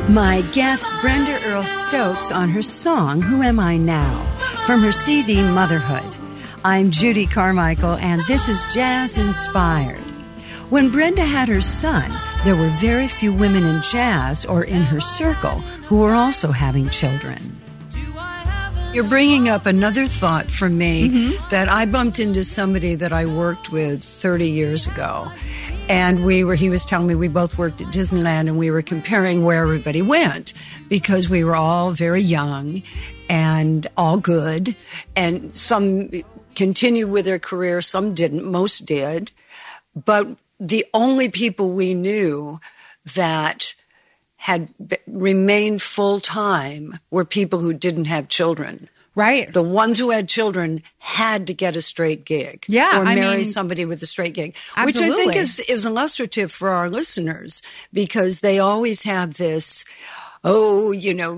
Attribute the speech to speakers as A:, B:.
A: My guest, Brenda Earl Stokes, on her song, Who Am I Now? From her CD, Motherhood. I'm Judy Carmichael, and this is Jazz Inspired. When Brenda had her son, there were very few women in jazz or in her circle who were also having children. You're bringing up another thought for me that I bumped into somebody that I worked with 30 years ago. And he was telling me we both worked at Disneyland, and we were comparing where everybody went because we were all very young and all good. And some continued with their career, some didn't, most did. But the only people we knew that had remained full-time were people who didn't have children.
B: Right.
A: The ones who had children had to get a straight gig.
B: Yeah.
A: Or marry somebody with a straight gig.
B: Absolutely.
A: Which I think is illustrative for our listeners because they always have this,